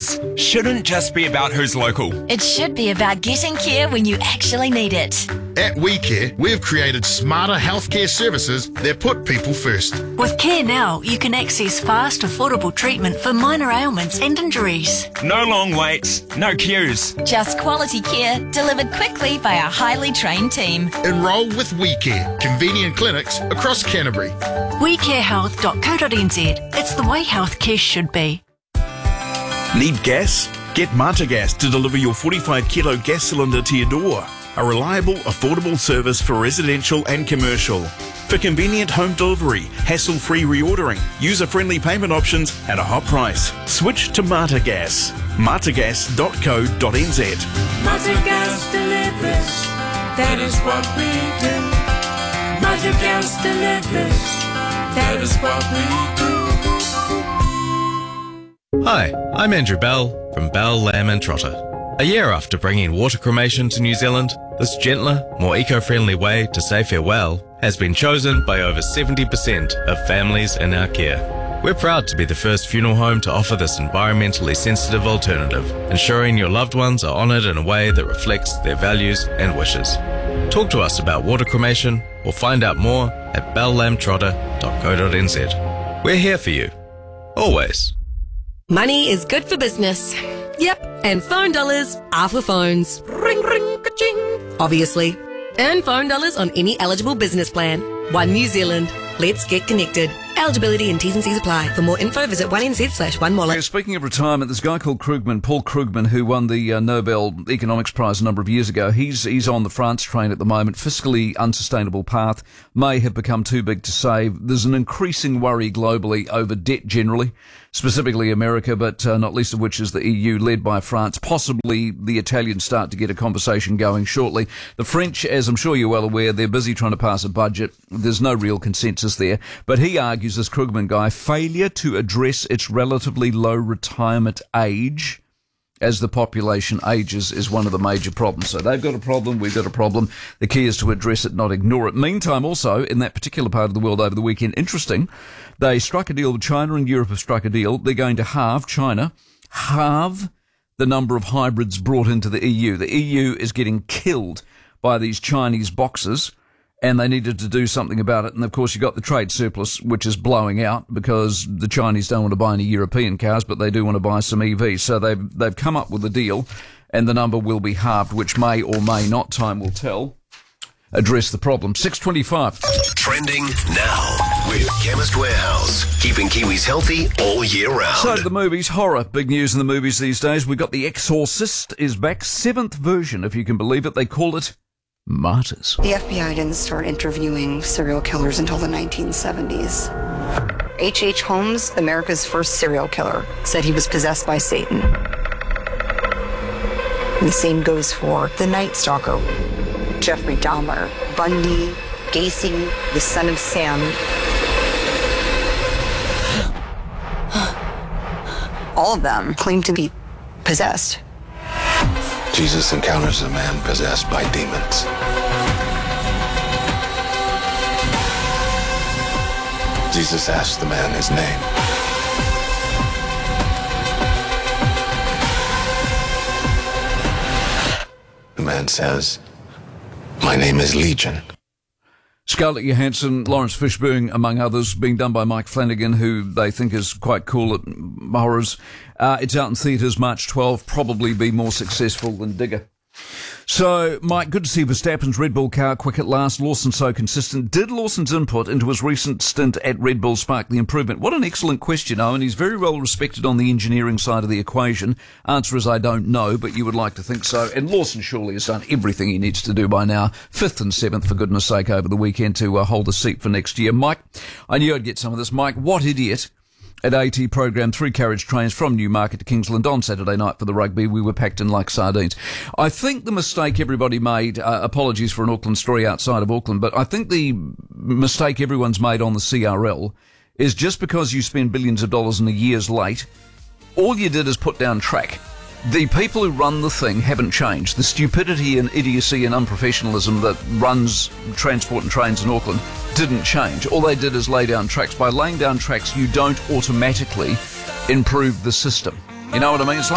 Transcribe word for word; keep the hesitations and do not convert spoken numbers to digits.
Cares shouldn't just be about who's local. It should be about getting care when you actually need it. At WeCare, we've created smarter healthcare services that put people first. With Care Now, you can access fast, affordable treatment for minor ailments and injuries. No long waits, no queues. Just quality care delivered quickly by a highly trained team. Enrol with WeCare, convenient clinics across Canterbury. we care health dot co dot n z. It's the way healthcare should be. Need gas? Get Mata Gas to deliver your forty-five kilo gas cylinder to your door. A reliable, affordable service for residential and commercial. For convenient home delivery, hassle-free reordering, user-friendly payment options and a hot price. Switch to Mata Gas. mata gas dot co dot n z. Mata Gas delivers. That is what we do. Mata Gas delivers. That is what we do. Hi, I'm Andrew Bell from Bell, Lamb and Trotter. A year after bringing water cremation to New Zealand, this gentler, more eco-friendly way to say farewell has been chosen by over seventy percent of families in our care. We're proud to be the first funeral home to offer this environmentally sensitive alternative, ensuring your loved ones are honoured in a way that reflects their values and wishes. Talk to us about water cremation or find out more at bell lamb trotter dot co dot n z. We're here for you. Always. Money is good for business. Yep, and phone dollars are for phones. Ring, ring, ka-ching. Obviously. Earn phone dollars on any eligible business plan. One New Zealand. Let's get connected. Eligibility and T's and C's apply. For more info, visit one n z slash one wallet. Yeah, speaking of retirement, this guy called Krugman, Paul Krugman, who won the uh, Nobel Economics Prize a number of years ago, he's he's on the France train at the moment. Fiscally unsustainable path, may have become too big to save. There's an increasing worry globally over debt generally, specifically America, but uh, not least of which is the E U, led by France. Possibly the Italians start to get a conversation going shortly. The French, as I'm sure you're well aware, they're busy trying to pass a budget. There's no real consensus there. But he argues, this Krugman guy, failure to address its relatively low retirement age as the population ages is one of the major problems. So they've got a problem, we've got a problem. The key is to address it, not ignore it. Meantime, also, in that particular part of the world over the weekend, interesting, they struck a deal with China, and Europe have struck a deal. They're going to halve, China, halve the number of hybrids brought into the E U. The E U is getting killed by these Chinese boxers, and they needed to do something about it. And, of course, you've got the trade surplus, which is blowing out because the Chinese don't want to buy any European cars, but they do want to buy some E Vs. So they've, they've come up with a deal, and the number will be halved, which may or may not, time will tell, address the problem. six twenty-five. Trending now with Chemist Warehouse, keeping Kiwis healthy all year round. So the movies, horror, big news in the movies these days. We've got The Exorcist is back, seventh version, if you can believe it. They call it Martyrs. The F B I didn't start interviewing serial killers until the nineteen seventies. H H. Holmes, America's first serial killer, said he was possessed by Satan. And the same goes for the Night Stalker, Jeffrey Dahmer, Bundy, Gacy, the son of Sam. All of them claim to be possessed. Jesus encounters a man possessed by demons. Jesus asks the man his name. The man says, "My name is Legion." Scarlett Johansson, Lawrence Fishburne, among others, being done by Mike Flanagan, who they think is quite cool at horrors. Uh, it's out in theatres March twelfth, probably be more successful than Digger. So, Mike, good to see Verstappen's Red Bull car quick at last. Lawson so consistent. Did Lawson's input into his recent stint at Red Bull spark the improvement? What an excellent question, Owen. He's very well respected on the engineering side of the equation. Answer is I don't know, but you would like to think so. And Lawson surely has done everything he needs to do by now. Fifth and seventh, for goodness sake, over the weekend to uh, hold a seat for next year. Mike, I knew I'd get some of this. Mike, what idiot at AT programmed three carriage trains from Newmarket to Kingsland on Saturday night for the rugby. We were packed in like sardines. I think the mistake everybody made, uh, apologies for an Auckland story outside of Auckland, but I think the mistake everyone's made on the C R L is just because you spend billions of dollars and a year's late, all you did is put down track. The people who run the thing haven't changed. The stupidity and idiocy and unprofessionalism that runs transport and trains in Auckland didn't change. All they did is lay down tracks. By laying down tracks, you don't automatically improve the system. You know what I mean? It's like